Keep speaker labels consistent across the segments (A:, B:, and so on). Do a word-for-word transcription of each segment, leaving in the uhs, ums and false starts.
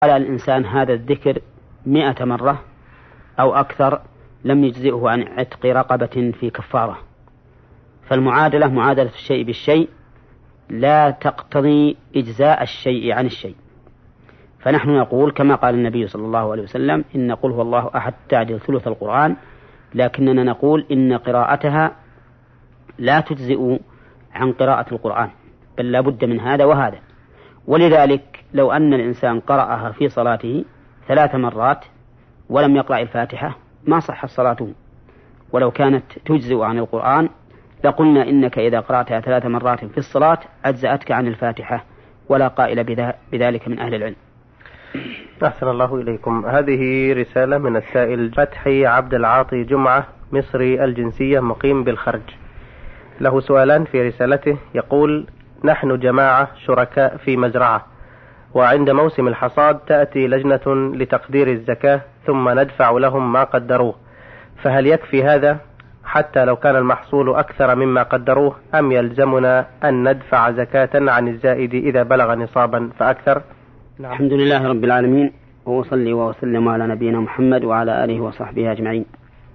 A: على الإنسان هذا الذكر مئة مرة أو أكثر لم يجزئه عن عتق رقبة في كفارة. فالمعادلة معادلة الشيء بالشيء لا تقتضي إجزاء الشيء عن الشيء. فنحن نقول كما قال النبي صلى الله عليه وسلم: إن قل هو الله أحد تعدل ثلث القرآن، لكننا نقول إن قراءتها لا تجزئ عن قراءة القرآن، بل لا بد من هذا وهذا. ولذلك لو أن الإنسان قرأها في صلاته ثلاث مرات ولم يقرأ الفاتحة ما صحت صلاته، ولو كانت تجزئ عن القرآن لقلنا إنك إذا قرأتها ثلاث مرات في الصلاة أجزأتك عن الفاتحة، ولا قائل بذلك من أهل العلم.
B: أحسن الله إليكم. هذه رسالة من السائل فتحي عبد العاطي جمعة، مصري الجنسية، مقيم بالخرج. له سؤالان في رسالته. يقول: نحن جماعة شركاء في مزرعة، وعند موسم الحصاد تأتي لجنة لتقدير الزكاة ثم ندفع لهم ما قدروه، فهل يكفي هذا حتى لو كان المحصول أكثر مما قدروه، أم يلزمنا أن ندفع زكاة عن الزائد إذا بلغ نصابا فأكثر؟
A: نعم. الحمد لله رب العالمين، وأصلي وأسلم على نبينا محمد وعلى آله وصحبه أجمعين.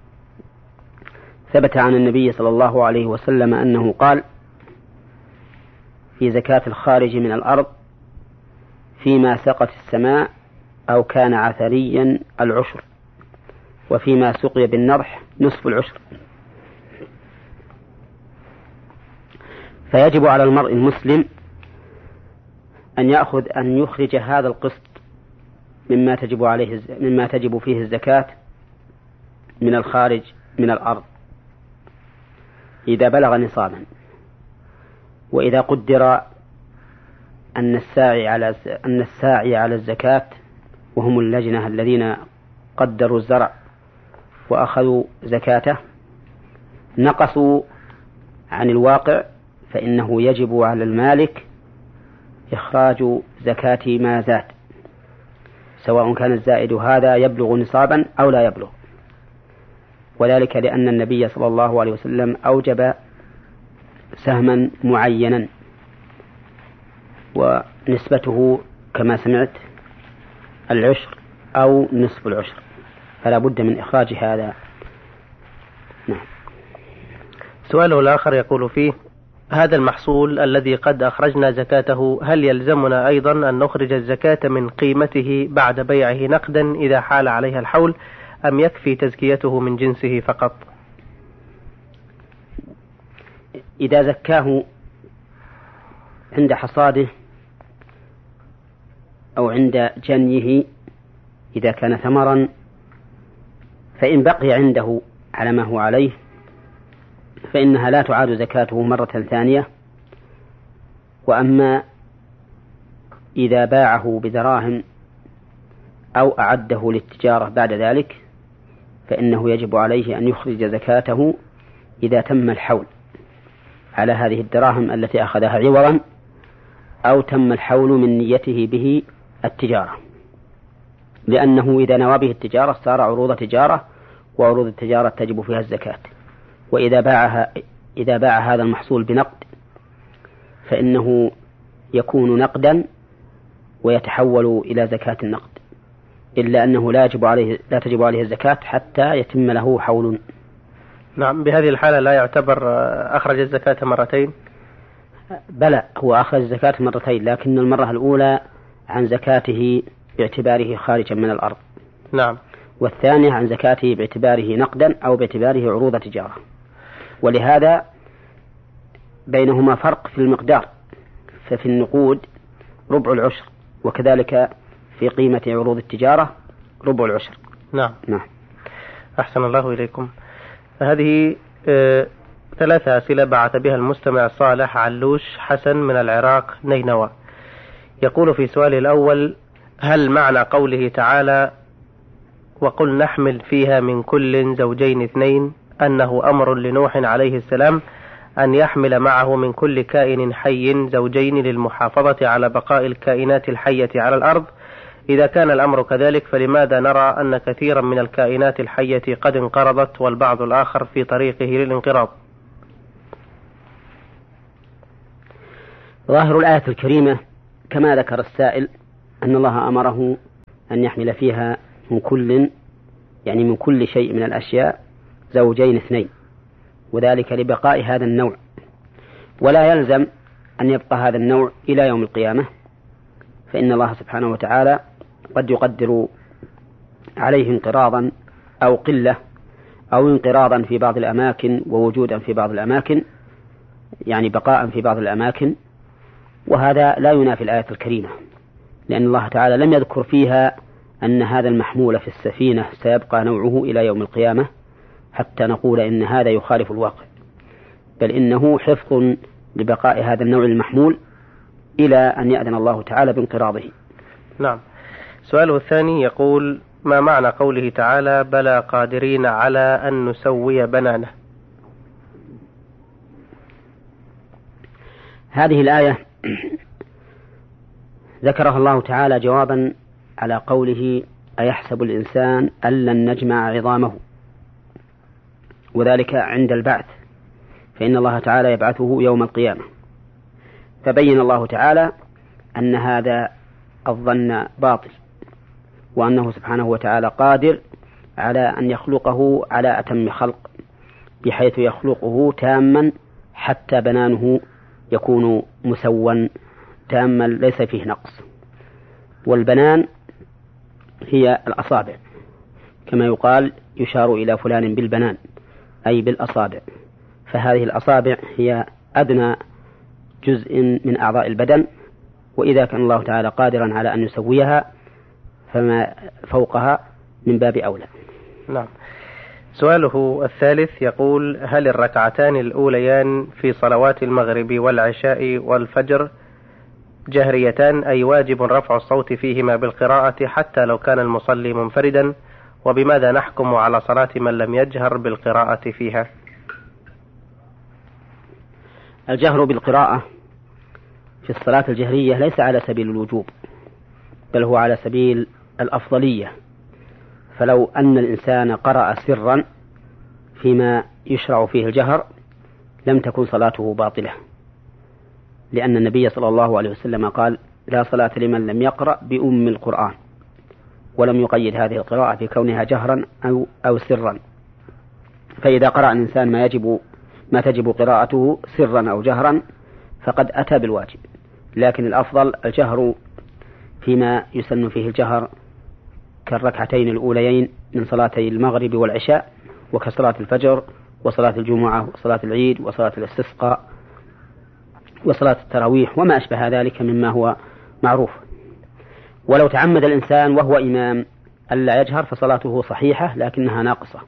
A: ثبت عن النبي صلى الله عليه وسلم أنه قال في زكاة الخارج من الأرض: فيما سقت السماء أو كان عثريا العشر، وفيما سقي بالنضح نصف العشر. فيجب على المرء المسلم أن يأخذ أن يخرج هذا القسط مما تجب عليه مما تجب فيه الزكاة من الخارج من الأرض إذا بلغ نصابا. وإذا قدر أن الساعي على أن الساعي على الزكاة وهم اللجنة الذين قدروا الزرع وأخذوا زكاته نقصوا عن الواقع، فإنه يجب على المالك إخراج زكاة ما زاد، سواء كان الزائد هذا يبلغ نصابا أو لا يبلغ. وذلك لأن النبي صلى الله عليه وسلم أوجب سهما معينا ونسبته كما سمعت العشر أو نصف العشر، فلا بد من إخراج هذا. نعم.
B: سؤاله الآخر يقول فيه: هذا المحصول الذي قد أخرجنا زكاته هل يلزمنا أيضا أن نخرج الزكاة من قيمته بعد بيعه نقدا إذا حال عليها الحول، أم يكفي تزكيته من جنسه فقط؟
A: إذا زكاه عند حصاده أو عند جنيه إذا كان ثمرا، فإن بقي عنده على ما هو عليه فإنها لا تعاد زكاته مرة ثانية. وأما إذا باعه بدراهم أو أعده للتجارة بعد ذلك فإنه يجب عليه أن يخرج زكاته إذا تم الحول على هذه الدراهم التي أخذها عوضا، أو تم الحول من نيته به التجارة، لأنه إذا نوى به التجارة صار عروض تجارة، وعروض التجارة تجب فيها الزكاة. وإذا باعها إذا باع هذا المحصول بنقد فإنه يكون نقدا ويتحول إلى زكاة النقد، إلا أنه لا يجب عليه لا تجب عليه الزكاة حتى يتم له حول.
B: نعم. بهذه الحالة لا يعتبر أخرج الزكاة مرتين؟
A: بلى، هو أخرج الزكاة مرتين، لكن المرة الأولى عن زكاته باعتباره خارجا من الأرض.
B: نعم.
A: والثانية عن زكاته باعتباره نقدا أو باعتباره عروض تجارة. ولهذا بينهما فرق في المقدار، ففي النقود ربع العشر، وكذلك في قيمة عروض التجارة ربع العشر.
B: نعم.
A: نعم.
B: أحسن الله إليكم. هذه آه ثلاثة أسئلة بعث بها المستمع صالح علوش حسن من العراق نينوى. يقول في سؤاله الأول: هل معنى قوله تعالى وقل نحمل فيها من كل زوجين اثنين أنه أمر لنوح عليه السلام أن يحمل معه من كل كائن حي زوجين للمحافظة على بقاء الكائنات الحية على الأرض؟ إذا كان الأمر كذلك فلماذا نرى أن كثيرا من الكائنات الحية قد انقرضت والبعض الآخر في طريقه للانقراض؟
A: ظاهر الآية الكريمة كما ذكر السائل أن الله أمره أن يحمل فيها من كل يعني من كل شيء من الأشياء زوجين اثنين، وذلك لبقاء هذا النوع، ولا يلزم أن يبقى هذا النوع إلى يوم القيامة، فإن الله سبحانه وتعالى قد يقدر عليه انقراضا أو قلة أو انقراضا في بعض الأماكن ووجودا في بعض الأماكن، يعني بقاء في بعض الأماكن، وهذا لا ينافي الآية الكريمة، لأن الله تعالى لم يذكر فيها أن هذا المحمول في السفينة سيبقى نوعه إلى يوم القيامة حتى نقول إن هذا يخالف الواقع، بل إنه حفظ لبقاء هذا النوع المحمول إلى أن يأذن الله تعالى بانقراضه.
B: نعم. سؤاله الثاني يقول: ما معنى قوله تعالى: بلى قادرين على أن نسوي بنانه؟
A: هذه الآية ذكرها الله تعالى جوابا على قوله: أيحسب الإنسان أن لن نجمع عظامه، وذلك عند البعث، فإن الله تعالى يبعثه يوم القيامة. فبين الله تعالى أن هذا الظن باطل، وأنه سبحانه وتعالى قادر على أن يخلقه على أتم خلق، بحيث يخلقه تاما حتى بنانه يكون مسوا تاما ليس فيه نقص. والبنان هي الأصابع، كما يقال يشار إلى فلان بالبنان أي بالأصابع، فهذه الأصابع هي أدنى جزء من أعضاء البدن، وإذا كان الله تعالى قادرا على أن يسويها فما فوقها من باب أولى.
B: نعم. سؤاله الثالث يقول: هل الركعتان الأوليان في صلوات المغرب والعشاء والفجر جهريتان، أي واجب رفع الصوت فيهما بالقراءة حتى لو كان المصلي منفردا؟ وبماذا نحكم على صلاة من لم يجهر بالقراءة فيها؟
A: الجهر بالقراءة في الصلاة الجهرية ليس على سبيل الوجوب، بل هو على سبيل الأفضلية، فلو أن الإنسان قرأ سرا فيما يشرع فيه الجهر لم تكن صلاته باطلة، لأن النبي صلى الله عليه وسلم قال: لا صلاة لمن لم يقرأ بأم القرآن، ولم يقيد هذه القراءة في كونها جهرا أو, أو سرا. فإذا قرأ الإنسان ما يجب ما تجب قراءته سرا أو جهرا فقد أتى بالواجب، لكن الأفضل الجهر فيما يسن فيه الجهر كالركعتين الأوليين من صلاتي المغرب والعشاء، وكصلاة الفجر وصلاة الجمعة وصلاة العيد وصلاة الاستسقاء وصلاة التراويح وما أشبه ذلك مما هو معروف. ولو تعمد الإنسان وهو إمام ألا يجهر فصلاته صحيحة لكنها ناقصة.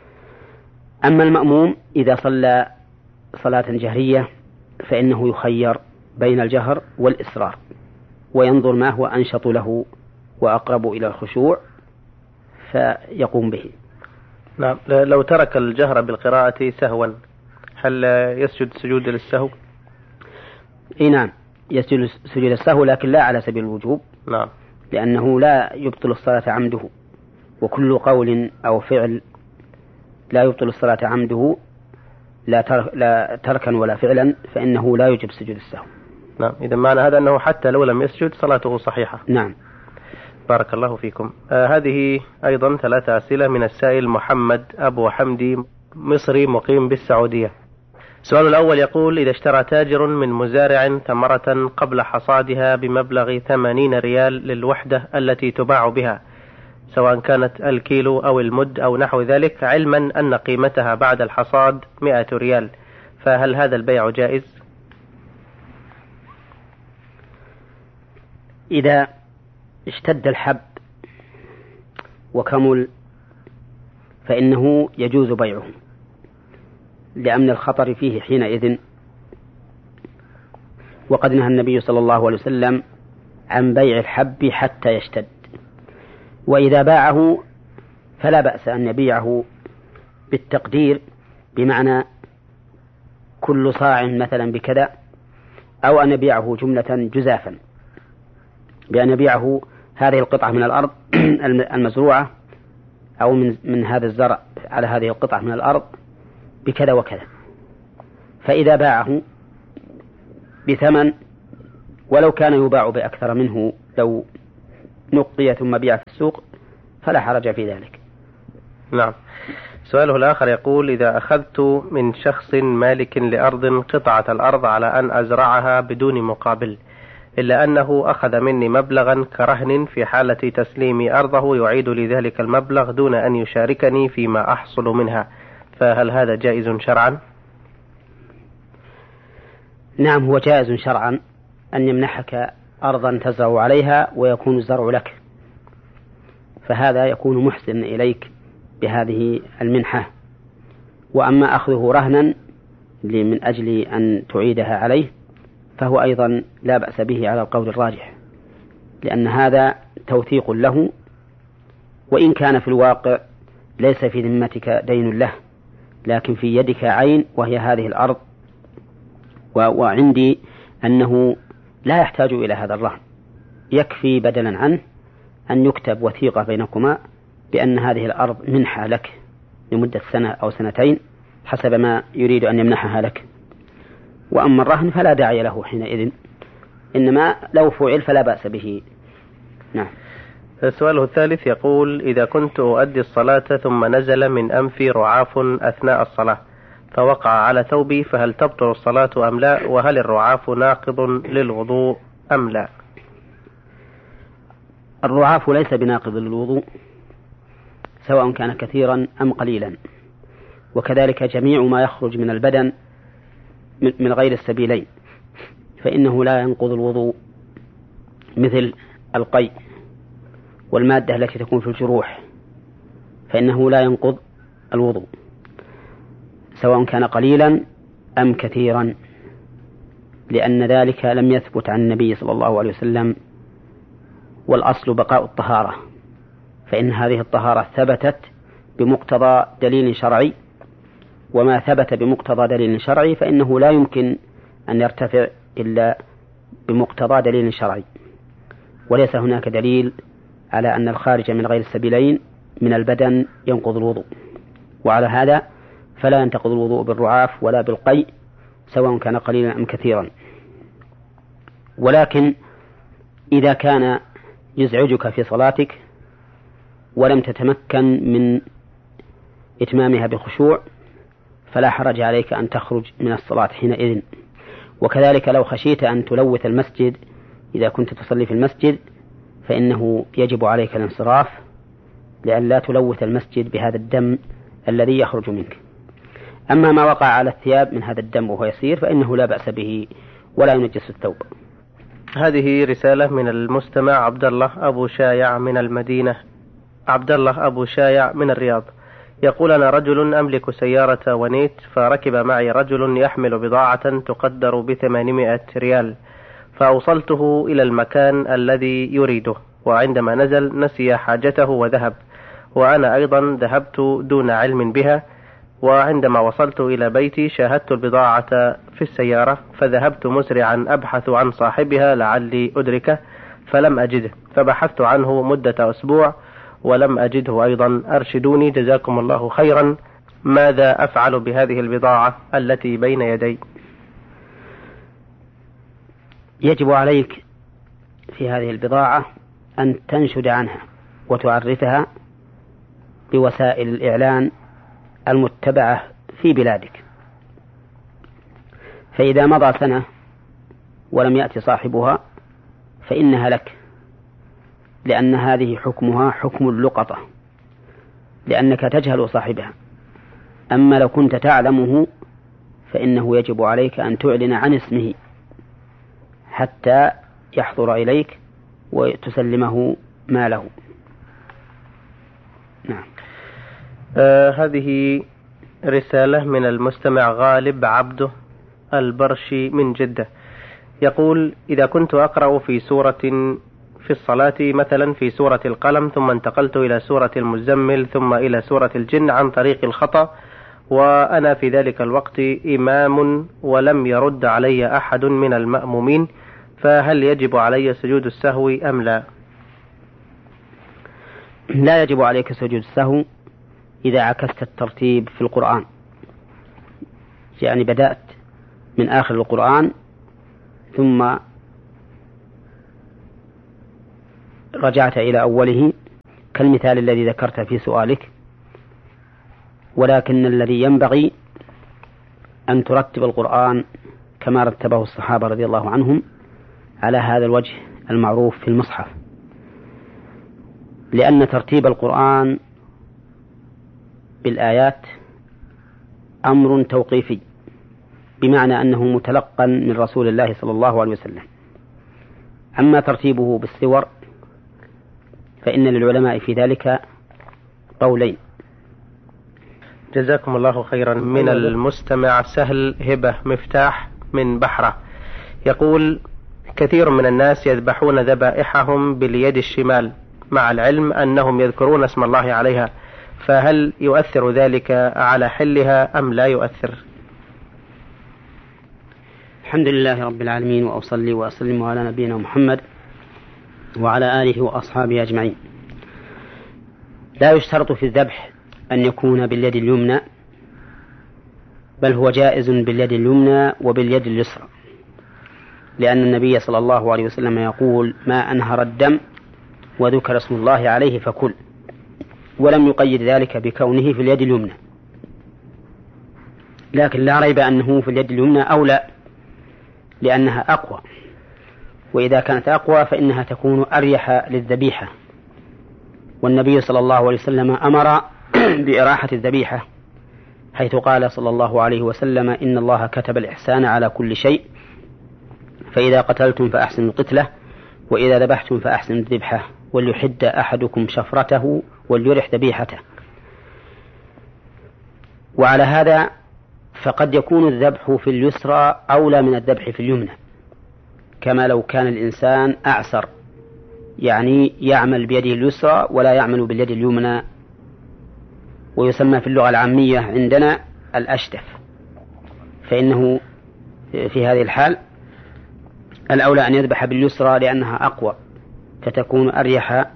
A: أما المأموم إذا صلى صلاة جهرية فإنه يخير بين الجهر والإسرار، وينظر ما هو أنشط له وأقرب إلى الخشوع فيقوم به.
B: نعم. لو ترك الجهر بالقراءة سهوا هل يسجد سجود للسهو؟
A: إيه نعم، يسجد سجود السهو، لكن لا على سبيل الوجوب.
B: نعم.
A: لأنه لا يبطل الصلاة عمده، وكل قول أو فعل لا يبطل الصلاة عمده لا, ترك لا تركا ولا فعلا فإنه لا يجب سجود السهو.
B: نعم. إذا معنى هذا أنه حتى لو لم يسجد صلاته صحيحة.
A: نعم.
B: بارك الله فيكم. آه هذه أيضا ثلاثة أسئلة من السائل محمد أبو حمدي، مصري مقيم بالسعودية. السؤال الأول يقول: إذا اشترى تاجر من مزارع ثمرة قبل حصادها بمبلغ ثمانين ريال للوحدة التي تباع بها، سواء كانت الكيلو أو المد أو نحو ذلك، علما أن قيمتها بعد الحصاد مئة ريال، فهل هذا البيع جائز؟
A: إذا اشتد الحب وكمل فإنه يجوز بيعه، لأمن الخطر فيه حينئذ، وقد نهى النبي صلى الله عليه وسلم عن بيع الحب حتى يشتد. وإذا باعه فلا بأس أن يبيعه بالتقدير، بمعنى كل صاع مثلا بكذا، أو أن يبيعه جملة جزافا، بأن يبيعه هذه القطعة من الأرض المزروعة أو من, من هذا الزرع على هذه القطعة من الأرض بكذا وكذا. فإذا باعه بثمن ولو كان يباع بأكثر منه لو نقي ثم بيع في السوق فلا حرج في ذلك.
B: نعم. سؤاله الآخر يقول: إذا أخذت من شخص مالك لأرض قطعة الأرض على أن أزرعها بدون مقابل، إلا أنه أخذ مني مبلغا كرهن، في حالة تسليم أرضه يعيد لي ذلك المبلغ دون أن يشاركني فيما أحصل منها، فهل هذا جائز شرعا؟
A: نعم، هو جائز شرعا أن يمنحك أرضا تزرع عليها ويكون الزرع لك، فهذا يكون محسن إليك بهذه المنحة. وأما أخذه رهنا من أجل أن تعيدها عليه فهو أيضا لا بأس به على القول الراجح، لأن هذا توثيق له، وإن كان في الواقع ليس في ذمتك دين له، لكن في يدك عين وهي هذه الأرض. وعندي أنه لا يحتاج إلى هذا الرهن، يكفي بدلا عنه أن يكتب وثيقة بينكما بأن هذه الأرض منحة لك لمدة سنة أو سنتين حسب ما يريد أن يمنحها لك. وأما الرهن فلا داعي له حينئذ، إنما لو فعل فلا بأس به. نعم.
B: السؤال الثالث يقول: إذا كنت أؤدي الصلاة ثم نزل من أنفي رعاف أثناء الصلاة فوقع على ثوبي، فهل تبطل الصلاة أم لا؟ وهل الرعاف ناقض للوضوء أم لا؟
A: الرعاف ليس بناقض للوضوء سواء كان كثيرا أم قليلا، وكذلك جميع ما يخرج من البدن من غير السبيلين فإنه لا ينقض الوضوء، مثل القيء والمادة التي تكون في الجروح فإنه لا ينقض الوضوء سواء كان قليلا أم كثيرا، لأن ذلك لم يثبت عن النبي صلى الله عليه وسلم. والأصل بقاء الطهارة، فإن هذه الطهارة ثبتت بمقتضى دليل شرعي، وما ثبت بمقتضى دليل شرعي فإنه لا يمكن أن يرتفع إلا بمقتضى دليل شرعي، وليس هناك دليل على أن الخارج من غير السبيلين من البدن ينقض الوضوء. وعلى هذا فلا ينتقض الوضوء بالرعاف ولا بالقيء سواء كان قليلا أم كثيرا. ولكن إذا كان يزعجك في صلاتك ولم تتمكن من إتمامها بخشوع فلا حرج عليك أن تخرج من الصلاة حينئذ. وكذلك لو خشيت أن تلوث المسجد إذا كنت تصلي في المسجد فإنه يجب عليك الانصراف لأن لا تلوث المسجد بهذا الدم الذي يخرج منك. أما ما وقع على الثياب من هذا الدم وهو يسير فإنه لا بأس به ولا ينجس الثوب.
B: هذه رسالة من المستمع عبد الله أبو شايع من المدينة عبد الله أبو شايع من الرياض، يقول: أنا رجل أملك سيارة ونيت، فركب معي رجل يحمل بضاعة تقدر بثمانمائة ريال، فأوصلته إلى المكان الذي يريده، وعندما نزل نسي حاجته وذهب، وأنا أيضا ذهبت دون علم بها، وعندما وصلت إلى بيتي شاهدت البضاعة في السيارة، فذهبت مسرعا أبحث عن صاحبها لعلي أدركه فلم أجده، فبحثت عنه مدة أسبوع ولم أجده أيضا. أرشدوني جزاكم الله خيرا، ماذا أفعل بهذه البضاعة التي بين يدي؟
A: يجب عليك في هذه البضاعة أن تنشد عنها وتعرفها بوسائل الإعلان المتبعة في بلادك، فإذا مضى سنة ولم يأتي صاحبها فإنها لك، لأن هذه حكمها حكم اللقطة لأنك تجهل صاحبها. أما لو كنت تعلمه فإنه يجب عليك أن تعلن عن اسمه حتى يحضر إليك وتسلمه ماله. نعم.
B: آه هذه رسالة من المستمع غالب عبده البرشي من جدة، يقول: إذا كنت أقرأ في سورة في الصلاة مثلا في سورة القلم ثم انتقلت إلى سورة المزمل ثم إلى سورة الجن عن طريق الخطأ، وأنا في ذلك الوقت إمام ولم يرد علي أحد من المأمومين، فهل يجب علي سجود السهو أم لا؟
A: لا يجب عليك سجود السهو إذا عكست الترتيب في القرآن، يعني بدأت من آخر القرآن ثم رجعت إلى أوله كالمثال الذي ذكرت في سؤالك، ولكن الذي ينبغي أن ترتب القرآن كما رتبه الصحابة رضي الله عنهم على هذا الوجه المعروف في المصحف، لأن ترتيب القرآن بالآيات أمر توقيفي، بمعنى أنه متلقى من رسول الله صلى الله عليه وسلم. أما ترتيبه بالسور فإن للعلماء في ذلك قولين.
B: جزاكم الله خيرا. من المستمع سهل هبة مفتاح من بحرة يقول: كثير من الناس يذبحون ذبائحهم باليد الشمال مع العلم أنهم يذكرون اسم الله عليها، فهل يؤثر ذلك على حلها أم لا يؤثر؟
A: الحمد لله رب العالمين، وأصلي وأسلم على نبينا محمد وعلى آله وأصحابه أجمعين. لا يشترط في الذبح أن يكون باليد اليمنى، بل هو جائز باليد اليمنى وباليد اليسرى، لأن النبي صلى الله عليه وسلم يقول: ما أنهر الدم وذكر اسم الله عليه فكل، ولم يقيد ذلك بكونه في اليد اليمنى، لكن لا ريب أنه في اليد اليمنى أولى لأنها أقوى، وإذا كانت أقوى فإنها تكون أريح للذبيحة، والنبي صلى الله عليه وسلم أمر بإراحة الذبيحة، حيث قال صلى الله عليه وسلم: إن الله كتب الإحسان على كل شيء، فإذا قتلتم فأحسنوا القتلة، وإذا ذبحتم فأحسنوا الذبحة، وليحد أحدكم شفرته وليرح ذبيحته. وعلى هذا فقد يكون الذبح في اليسرى أولى من الذبح في اليمنى، كما لو كان الإنسان أعسر، يعني يعمل بيده اليسرى ولا يعمل باليد اليمنى، ويسمى في اللغة العامية عندنا الأشتف، فإنه في هذه الحال الأولى أن يذبح باليسرى لأنها أقوى، فتكون أريح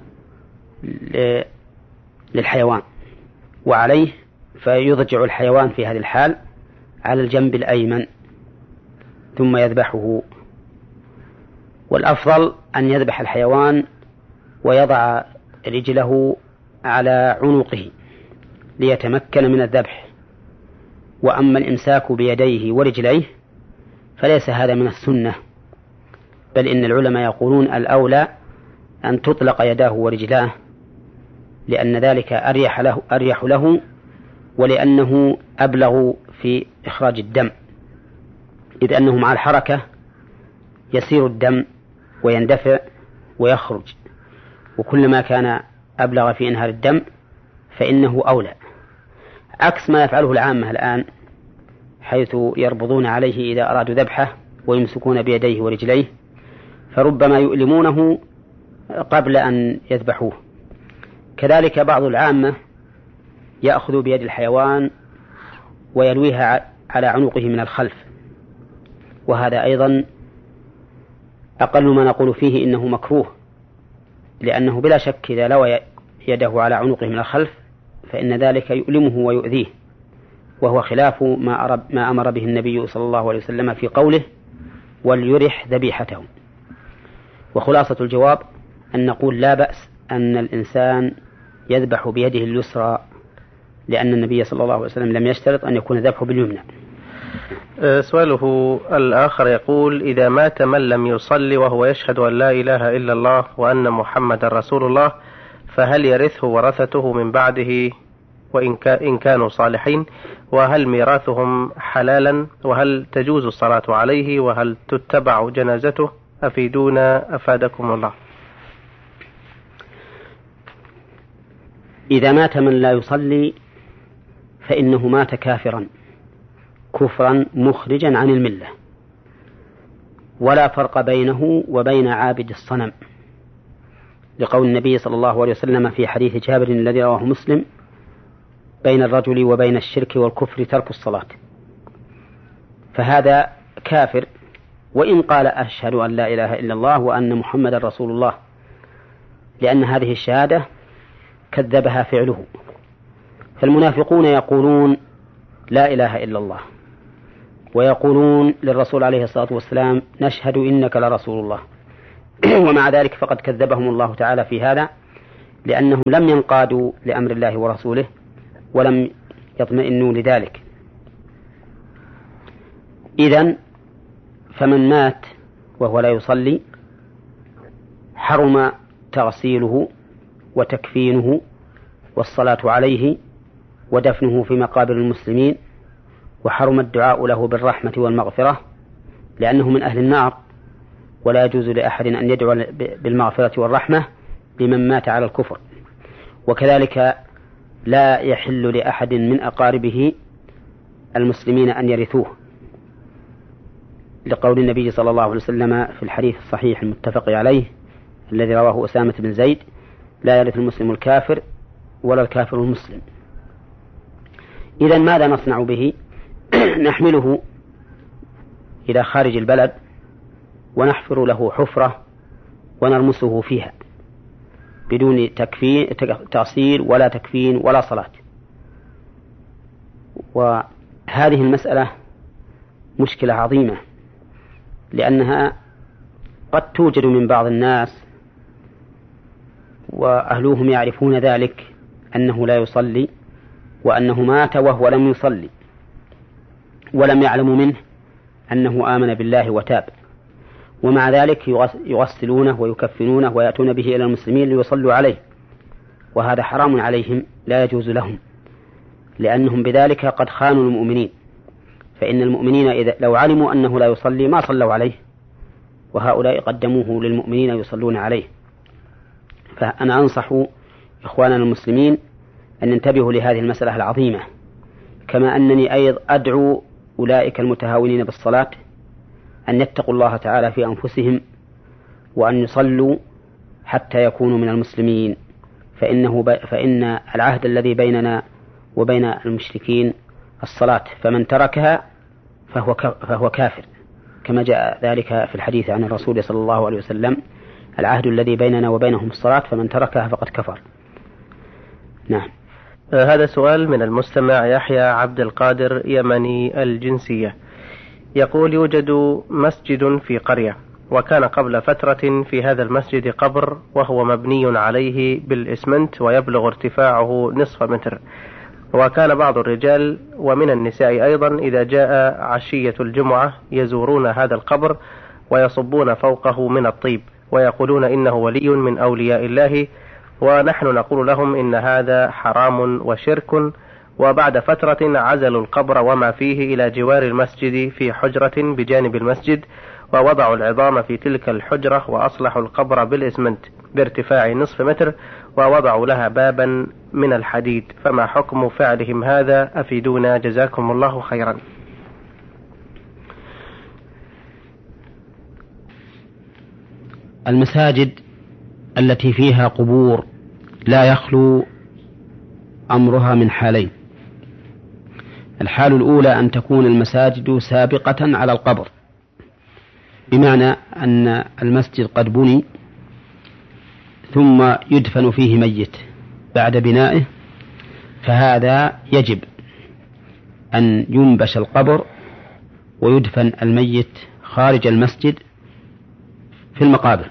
A: للحيوان، وعليه فيضجع الحيوان في هذه الحال على الجنب الأيمن ثم يذبحه. والأفضل أن يذبح الحيوان ويضع رجله على عنقه ليتمكن من الذبح، وأما الإمساك بيديه ورجليه فليس هذا من السنة، بل إن العلماء يقولون الأولى أن تطلق يداه ورجلاه، لأن ذلك أريح له, أريح له ولأنه أبلغ في إخراج الدم، إذ أنه مع الحركة يسير الدم ويندفع ويخرج، وكلما كان أبلغ في إنهار الدم فإنه أولى، عكس ما يفعله العامة الآن، حيث يربضون عليه إذا أرادوا ذبحه ويمسكون بيديه ورجليه، فربما يؤلمونه قبل أن يذبحوه. كذلك بعض العامة يأخذ بيد الحيوان ويلويها على عنقه من الخلف، وهذا أيضا أقل ما نقول فيه إنه مكروه، لأنه بلا شك إذا لوى يده على عنقه من الخلف فإن ذلك يؤلمه ويؤذيه، وهو خلاف ما أمر به النبي صلى الله عليه وسلم في قوله: وليرح ذبيحته. وخلاصة الجواب أن نقول لا بأس أن الإنسان يذبح بيده اليسرى، لأن النبي صلى الله عليه وسلم لم يشترط أن يكون ذبحه باليمنى.
B: سؤاله الآخر يقول: إذا مات من لم يصلي وهو يشهد أن لا إله إلا الله وأن محمد رسول الله، فهل يرثه ورثته من بعده وإن كانوا صالحين؟ وهل ميراثهم حلالا؟ وهل تجوز الصلاة عليه؟ وهل تتبع جنازته؟ أفيدونا أفادكم الله.
A: إذا مات من لا يصلي فإنه مات كافرا كفرا مخرجا عن الملة، ولا فرق بينه وبين عابد الصنم، لقول النبي صلى الله عليه وسلم في حديث جابر الذي رواه مسلم: بين الرجل وبين الشرك والكفر ترك الصلاة. فهذا كافر وإن قال أشهد أن لا إله إلا الله وأن محمد رسول الله، لأن هذه الشهادة كذبها فعله. فالمنافقون يقولون لا إله إلا الله، ويقولون للرسول عليه الصلاة والسلام: نشهد إنك لرسول الله، ومع ذلك فقد كذبهم الله تعالى في هذا، لأنهم لم ينقادوا لأمر الله ورسوله ولم يطمئنوا لذلك. إذن فمن مات وهو لا يصلي حرم تغسيله وتكفينه والصلاة عليه ودفنه في مقابر المسلمين، وحرم الدعاء له بالرحمة والمغفرة لأنه من أهل النار، ولا يجوز لأحد أن يدعو بالمغفرة والرحمة لمن مات على الكفر. وكذلك لا يحل لأحد من أقاربه المسلمين أن يرثوه، لقول النبي صلى الله عليه وسلم في الحديث الصحيح المتفق عليه الذي رواه أسامة بن زيد: لا يرث المسلم الكافر ولا الكافر المسلم. إذن ماذا نصنع به؟ نحمله إلى خارج البلد ونحفر له حفرة ونرمسه فيها بدون تكفين تغسيل ولا تكفين ولا صلاة. وهذه المسألة مشكلة عظيمة، لأنها قد توجد من بعض الناس وأهلوهم يعرفون ذلك أنه لا يصلي وأنه مات وهو لم يصلي، ولم يعلموا منه أنه آمن بالله وتاب، ومع ذلك يغسلونه ويكفنونه ويأتون به إلى المسلمين ليصلوا عليه، وهذا حرام عليهم لا يجوز لهم، لأنهم بذلك قد خانوا المؤمنين. فإن المؤمنين إذا لو علموا أنه لا يصلي ما صلوا عليه، وهؤلاء قدموه للمؤمنين يصلون عليه. فأنا أنصح إخواننا المسلمين أن ينتبهوا لهذه المسألة العظيمة، كما أنني أيضا أدعو أولئك المتهاونين بالصلاة أن يتقوا الله تعالى في أنفسهم وأن يصلوا حتى يكونوا من المسلمين، فإنه ب... فإن العهد الذي بيننا وبين المشركين الصلاة، فمن تركها فهو, ك... فهو كافر، كما جاء ذلك في الحديث عن الرسول صلى الله عليه وسلم: العهد الذي بيننا وبينهم الصلاة فمن تركها فقد كفر. نعم.
B: هذا سؤال من المستمع يحيى عبد القادر يمني الجنسية، يقول: يوجد مسجد في قرية، وكان قبل فترة في هذا المسجد قبر وهو مبني عليه بالإسمنت ويبلغ ارتفاعه نصف متر، وكان بعض الرجال ومن النساء أيضا إذا جاء عشية الجمعة يزورون هذا القبر ويصبون فوقه من الطيب ويقولون إنه ولي من أولياء الله، ونحن نقول لهم إن هذا حرام وشرك. وبعد فترة عزلوا القبر وما فيه إلى جوار المسجد في حجرة بجانب المسجد، ووضعوا العظام في تلك الحجرة وأصلحوا القبر بالإسمنت بارتفاع نصف متر، ووضعوا لها بابا من الحديد، فما حكم فعلهم هذا؟ أفيدونا جزاكم الله خيرا.
A: المساجد التي فيها قبور لا يخلو أمرها من حالين: الحال الأولى أن تكون المساجد سابقة على القبر، بمعنى أن المسجد قد بني ثم يدفن فيه ميت بعد بنائه، فهذا يجب أن ينبش القبر ويدفن الميت خارج المسجد في المقابر.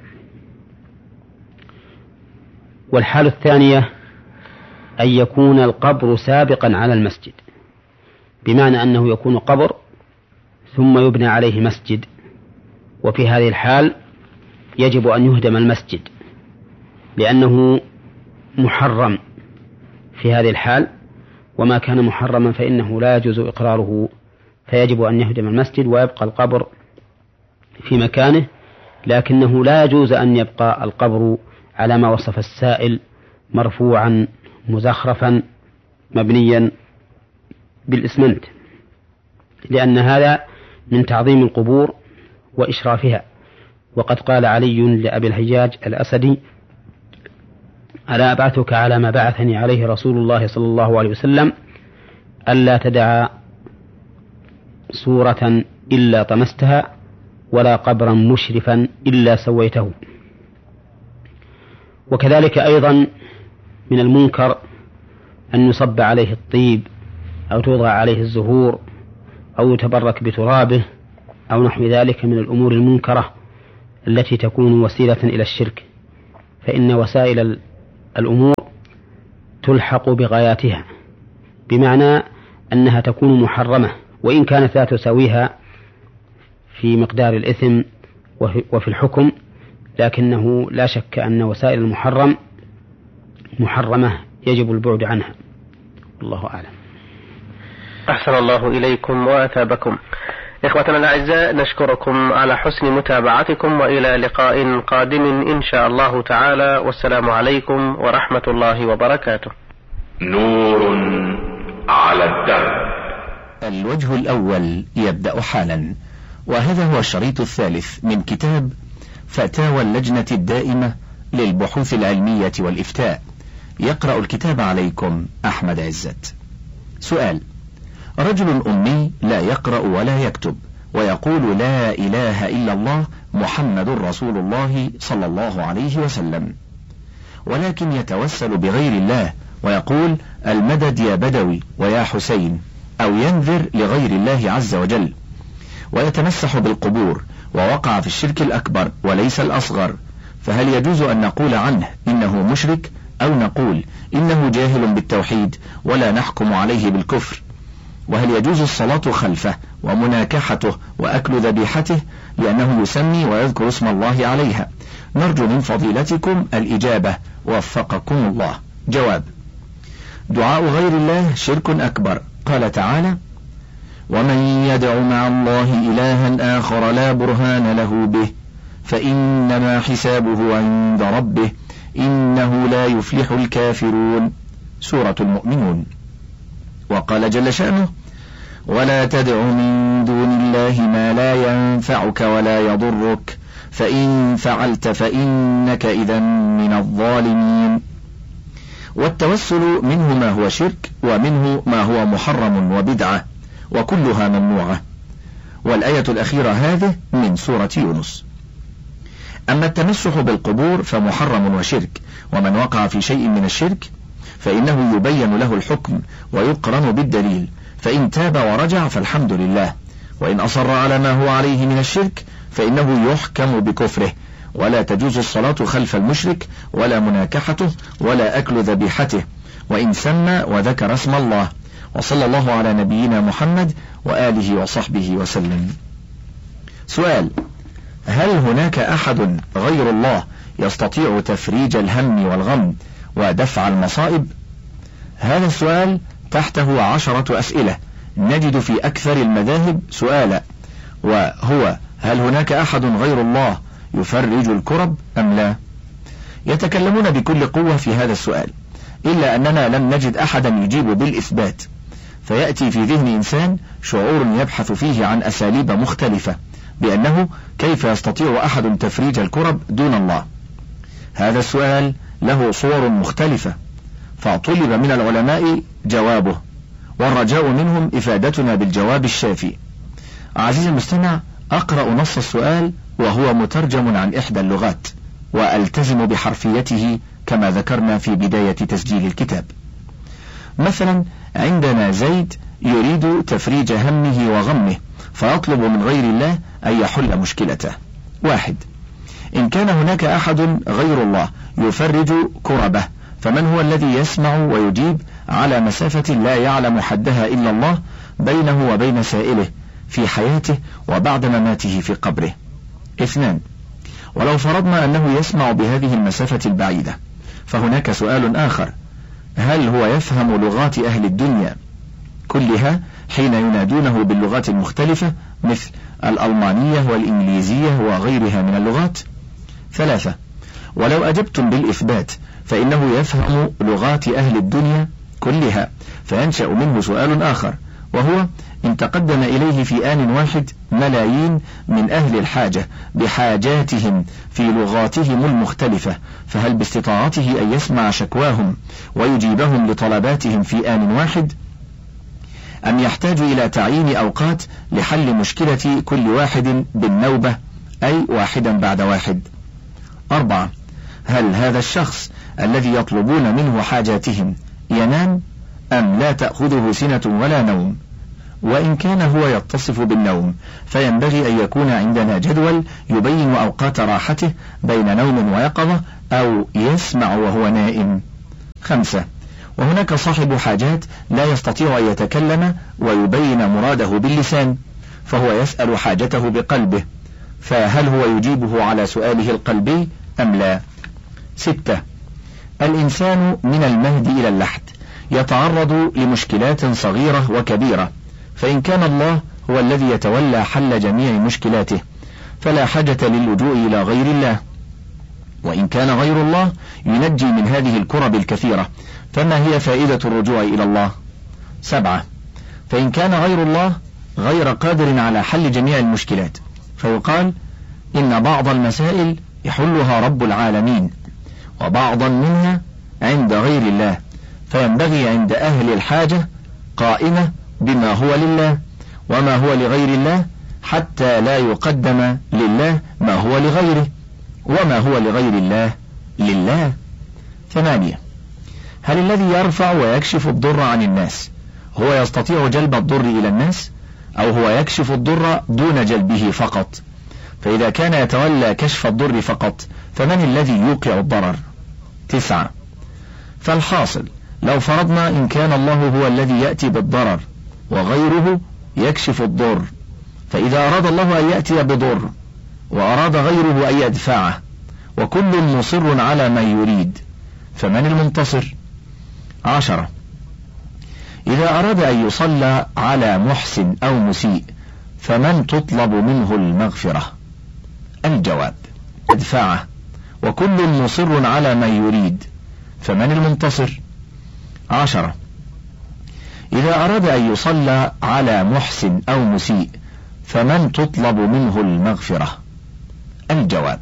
A: والحالة الثانية أن يكون القبر سابقا على المسجد، بمعنى أنه يكون قبر ثم يبنى عليه مسجد، وفي هذه الحال يجب أن يهدم المسجد لأنه محرم في هذه الحال، وما كان محرما فإنه لا يجوز إقراره، فيجب أن يهدم المسجد ويبقى القبر في مكانه، لكنه لا يجوز أن يبقى القبر على ما وصف السائل مرفوعا مزخرفا مبنيا بالإسمنت، لأن هذا من تعظيم القبور وإشرافها. وقد قال علي لأبي الهياج الأسدي: ألا أبعثك على ما بعثني عليه رسول الله صلى الله عليه وسلم، ألا تدع صورة إلا طمستها ولا قبرا مشرفا إلا سويته. وكذلك أيضا من المنكر أن يصب عليه الطيب أو توضع عليه الزهور أو يتبرك بترابه أو نحو ذلك من الأمور المنكرة التي تكون وسيلة إلى الشرك، فإن وسائل الأمور تلحق بغاياتها، بمعنى أنها تكون محرمة وإن كانت لا تساويها في مقدار الإثم وفي الحكم، لكنه لا شك أن وسائل المحرم محرمة يجب البعد عنها. الله أعلم.
B: أحسن الله إليكم وأثابكم. إخوتنا الأعزاء، نشكركم على حسن متابعتكم، وإلى لقاء قادم إن شاء الله تعالى، والسلام عليكم ورحمة الله وبركاته.
C: نور على الدرب.
D: الوجه الأول يبدأ حالا، وهذا هو الشريط الثالث من كتاب فتاوى اللجنة الدائمة للبحوث العلمية والإفتاء. يقرأ الكتاب عليكم أحمد عزت. سؤال: رجل أمي لا يقرأ ولا يكتب، ويقول لا إله إلا الله محمد رسول الله صلى الله عليه وسلم، ولكن يتوسل بغير الله ويقول المدد يا بدوي ويا حسين، أو ينذر لغير الله عز وجل، ويتمسح بالقبور، ووقع في الشرك الأكبر وليس الأصغر، فهل يجوز أن نقول عنه إنه مشرك، أو نقول إنه جاهل بالتوحيد ولا نحكم عليه بالكفر؟ وهل يجوز الصلاة خلفه ومناكحته وأكل ذبيحته لأنه يسمي ويذكر اسم الله عليها؟ نرجو من فضيلتكم الإجابة، وفقكم الله. جواب: دعاء غير الله شرك أكبر. قال تعالى: ومن يدع مع الله إلها آخر لا برهان له به فإنما حسابه عند ربه إنه لا يفلح الكافرون. سورة المؤمنون. وقال جل شأنه: ولا تدع من دون الله ما لا ينفعك ولا يضرك فإن فعلت فإنك إذا من الظالمين. والتوسل منه ما هو شرك، ومنه ما هو محرم وبدعة، وكلها ممنوعة. والآية الأخيرة هذه من سورة يونس. أما التمسح بالقبور فمحرم وشرك، ومن وقع في شيء من الشرك فإنه يبين له الحكم ويقرن بالدليل، فإن تاب ورجع فالحمد لله، وإن أصر على ما هو عليه من الشرك فإنه يحكم بكفره. ولا تجوز الصلاة خلف المشرك، ولا مناكحته، ولا أكل ذبيحته، وإن سمى وذكر اسم الله. وصلى الله على نبينا محمد وآله وصحبه وسلم. سؤال: هل هناك أحد غير الله يستطيع تفريج الهم والغم ودفع المصائب؟ هذا السؤال تحته عشرة أسئلة نجد في أكثر المذاهب سؤالا، وهو: هل هناك أحد غير الله يفرج الكرب أم لا؟ يتكلمون بكل قوة في هذا السؤال، إلا أننا لم نجد أحدا يجيب بالإثبات، فيأتي في ذهن إنسان شعور يبحث فيه عن أساليب مختلفة بأنه كيف يستطيع أحد تفريج الكرب دون الله. هذا السؤال له صور مختلفة، فطلب من العلماء جوابه، والرجاء منهم إفادتنا بالجواب الشافي. عزيزي المستمع، أقرأ نص السؤال وهو مترجم عن إحدى اللغات، وألتزم بحرفيته كما ذكرنا في بداية تسجيل الكتاب. مثلا: عندنا زيد يريد تفريج همه وغمه، فيطلب من غير الله أن يحل مشكلته. واحد: إن كان هناك أحد غير الله يفرج كربه، فمن هو الذي يسمع ويجيب على مسافة لا يعلم حدها إلا الله بينه وبين سائله في حياته وبعد مماته في قبره؟ اثنان: ولو فرضنا أنه يسمع بهذه المسافة البعيدة، فهناك سؤال آخر: هل هو يفهم لغات أهل الدنيا كلها حين ينادونه باللغات المختلفة مثل الألمانية والإنجليزية وغيرها من اللغات؟ ثلاثة: ولو أجبتم بالإثبات فإنه يفهم لغات أهل الدنيا كلها، فينشأ منه سؤال آخر، وهو: إن تقدم إليه في آن واحد ملايين من أهل الحاجة بحاجاتهم في لغاتهم المختلفة، فهل باستطاعته أن يسمع شكواهم ويجيبهم لطلباتهم في آن واحد، أم يحتاج إلى تعيين أوقات لحل مشكلة كل واحد بالنوبة، أي واحدا بعد واحد؟ أربعة: هل هذا الشخص الذي يطلبون منه حاجاتهم ينام أم لا تأخذه سنة ولا نوم؟ وإن كان هو يتصف بالنوم فينبغي أن يكون عندنا جدول يبين أوقات راحته بين نوم ويقظة أو يسمع وهو نائم. خمسة، وهناك صاحب حاجات لا يستطيع أن يتكلم ويبين مراده باللسان، فهو يسأل حاجته بقلبه، فهل هو يجيبه على سؤاله القلبي أم لا؟ ستة، الإنسان من المهد إلى اللحد يتعرض لمشكلات صغيرة وكبيرة، فإن كان الله هو الذي يتولى حل جميع مشكلاته فلا حاجة للجوء إلى غير الله، وإن كان غير الله ينجي من هذه الكرب الكثيرة فما هي فائدة الرجوع إلى الله؟ سبعة، فإن كان غير الله غير قادر على حل جميع المشكلات فيقال إن بعض المسائل يحلها رب العالمين وبعضا منها عند غير الله، فينبغي عند أهل الحاجة قائمة بما هو لله وما هو لغير الله حتى لا يقدم لله ما هو لغيره، وما هو لغير الله لله. ثمانية، هل الذي يرفع ويكشف الضر عن الناس هو يستطيع جلب الضر إلى الناس أو هو يكشف الضر دون جلبه فقط؟ فإذا كان يتولى كشف الضر فقط فمن الذي يوقع الضرر؟ تسعة، فالحاصل لو فرضنا إن كان الله هو الذي يأتي بالضرر وغيره يكشف الضر، فإذا أراد الله أن يأتي بضر وأراد غيره أن يدفعه وكل مصر على ما يريد فمن المنتصر؟ عشرة، إذا أراد أن يصلى على محسن أو مسيء فمن تطلب منه المغفرة؟ الجواب ادفعه وكل مصر على ما يريد فمن المنتصر؟ عشرة، إذا أراد أن يصلى على محسن أو مسيء فمن تطلب منه المغفرة؟ الجواب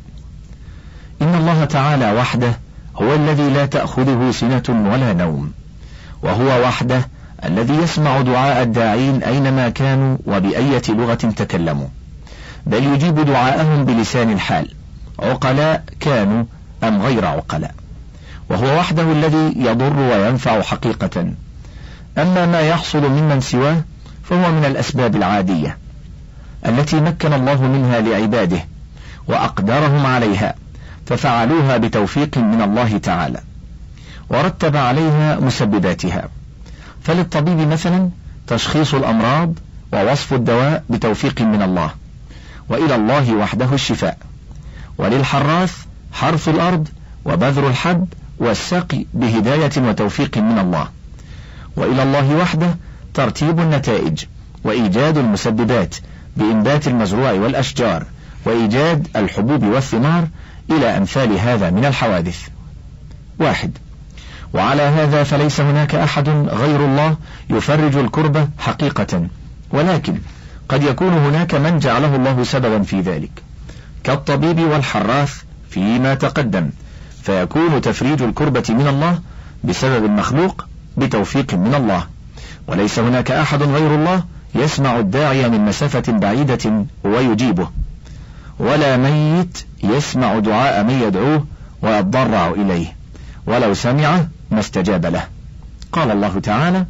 D: إن الله تعالى وحده هو الذي لا تأخذه سنة ولا نوم، وهو وحده الذي يسمع دعاء الداعين أينما كانوا وبأية لغة تكلموا، بل يجيب دعاءهم بلسان الحال عقلاء كانوا أم غير عقلاء، وهو وحده الذي يضر وينفع حقيقة. أما ما يحصل ممن سواه فهو من الأسباب العادية التي مكن الله منها لعباده وأقدرهم عليها ففعلوها بتوفيق من الله تعالى ورتب عليها مسبباتها. فللطبيب مثلا تشخيص الأمراض ووصف الدواء بتوفيق من الله وإلى الله وحده الشفاء، وللحراث حرث الأرض وبذر الحب والسقي بهداية وتوفيق من الله، وإلى الله وحده ترتيب النتائج وإيجاد المسببات بإنبات المزروع والأشجار وإيجاد الحبوب والثمار إلى أمثال هذا من الحوادث. واحد، وعلى هذا فليس هناك أحد غير الله يفرج الكربة حقيقة، ولكن قد يكون هناك من جعله الله سببا في ذلك كالطبيب والحراث فيما تقدم، فيكون تفريج الكربة من الله بسبب المخلوق بتوفيق من الله، وليس هناك أحد غير الله يسمع الداعي من مسافة بعيدة ويجيبه، ولا ميت يسمع دعاء من يدعوه ويتضرع إليه ولو سمع ما استجاب له. قال الله تعالى: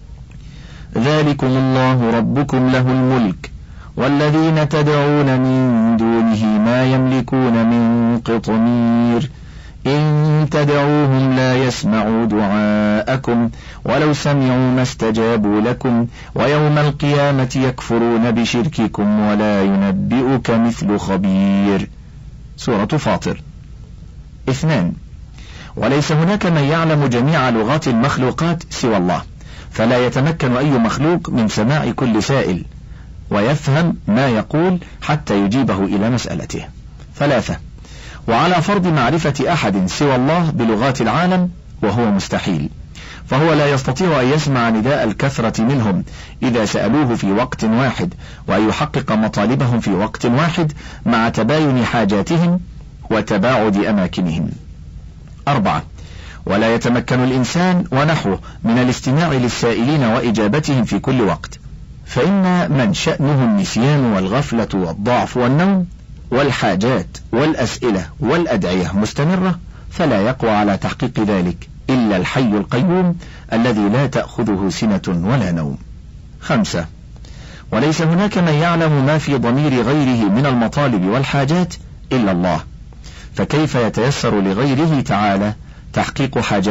D: ذلكم الله ربكم له الملك والذين تدعون من دونه ما يملكون من قطمير إن تدعوهم لا يسمعوا دعاءكم ولو سمعوا ما استجابوا لكم ويوم القيامة يكفرون بشرككم ولا ينبئك مثل خبير. سورة فاطر. اثنان، وليس هناك من يعلم جميع لغات المخلوقات سوى الله، فلا يتمكن أي مخلوق من سماع كل سائل ويفهم ما يقول حتى يجيبه إلى مسألته. ثلاثة، وعلى فرض معرفة أحد سوى الله بلغات العالم وهو مستحيل، فهو لا يستطيع أن يسمع نداء الكثرة منهم إذا سألوه في وقت واحد وأن يحقق مطالبهم في وقت واحد مع تباين حاجاتهم وتباعد أماكنهم. أربعة، ولا يتمكن الإنسان ونحوه من الاستماع للسائلين وإجابتهم في كل وقت، فإن من شأنه النسيان والغفلة والضعف والنوم والحاجات والأسئلة والأدعية مستمرة، فلا يقوى على تحقيق ذلك إلا الحي القيوم الذي لا تأخذه سنة ولا نوم. خمسة. وليس هناك من يعلم ما في ضمير غيره من المطالب والحاجات إلا الله، فكيف يتيسر لغيره تعالى تحقيق حاجات